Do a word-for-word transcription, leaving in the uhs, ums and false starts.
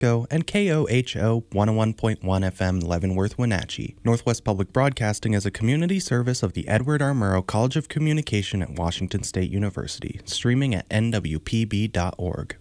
Go, and K O H O one oh one point one F M Leavenworth, Wenatchee. Northwest Public Broadcasting is a community service of the Edward R. Murrow College of Communication at Washington State University, streaming at N W P B dot org.